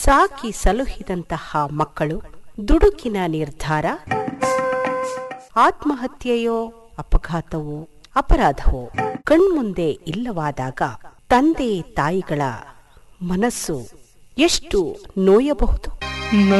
ಸಾಕಿ ಸಲುಹಿದಂತಹ ಮಕ್ಕಳು, ದುಡುಕಿನ ನಿರ್ಧಾರ, ಆತ್ಮಹತ್ಯೆಯೋ ಅಪಘಾತವೋ ಅಪರಾಧವೋ ಕಣ್ಮುಂದೆ ಇಲ್ಲವಾದಾಗ ತಂದೆ ತಾಯಿಗಳ ಮನಸ್ಸು ಎಷ್ಟು ನೋಯಬಹುದು.